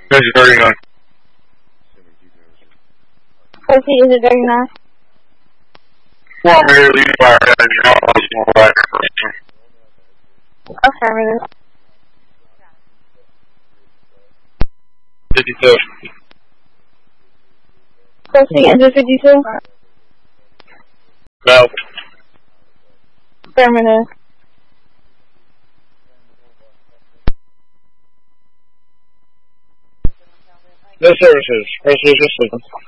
This is 39. Pussy, is it 39? Well, I'm here leaving fire and you're not possible back first. Affirmative. 52. Pussy, is it 52? No. Affirmative. No services. Resolution sleeping.